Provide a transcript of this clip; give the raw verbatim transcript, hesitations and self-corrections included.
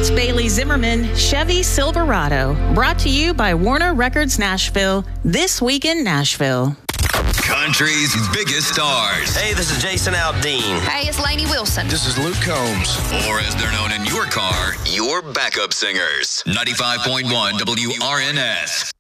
It's Bailey Zimmerman, Chevy Silverado, brought to you by Warner Records Nashville, This Week in Nashville. Country's biggest stars. Hey, this is Jason Aldean. Hey, it's Lainey Wilson. This is Luke Combs. Or as they're known in your car, your backup singers. ninety-five point one W R N S.